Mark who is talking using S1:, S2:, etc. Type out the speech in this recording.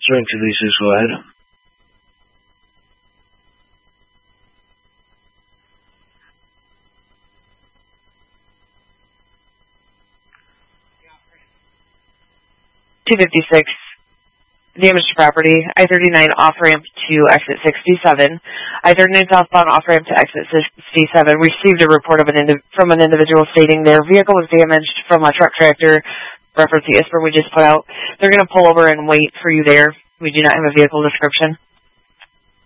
S1: Joint 236, go ahead.
S2: .256, damage to property, I-39 off-ramp to exit 67. I-39 southbound off-ramp to exit 67 received a report of from an individual stating their vehicle was damaged from a truck tractor, reference the ISPR we just put out. They're going to pull over and wait for you there. We do not have a vehicle description.